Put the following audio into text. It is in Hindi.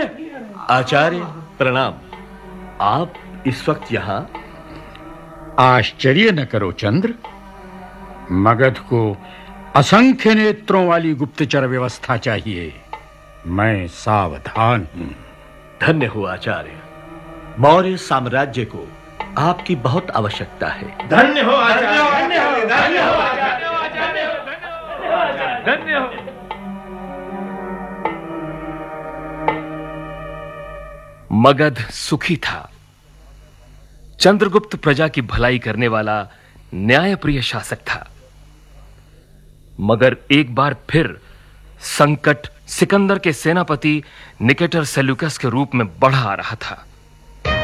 आचार्य प्रणाम। आप इस वक्त यहाँ? आश्चर्य न करो चंद्र। मगध को असंख्य नेत्रों वाली गुप्तचर व्यवस्था चाहिए। मैं सावधान हूं। धन्य हो आचार्य। मौर्य साम्राज्य को आपकी बहुत आवश्यकता है। धन्य हो आचार्य, धन्य हो आचार्य, धन्य हो। मगध सुखी था। चंद्रगुप्त प्रजा की भलाई करने वाला न्यायप्रिय शासक था। मगर एक बार फिर संकट सिकंदर के सेनापति निकेटर सेल्यूकस के रूप में बढ़ा आ रहा था।